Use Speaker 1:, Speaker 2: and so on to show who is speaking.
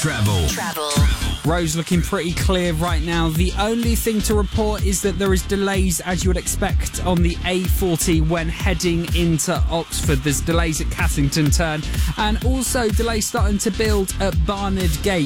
Speaker 1: Travel.
Speaker 2: Roads looking pretty clear right now. The only thing to report is that there is delays, as you would expect, on the A40 when heading into Oxford. There's delays at Cassington Turn, and also delays starting to build at Barnard Gate.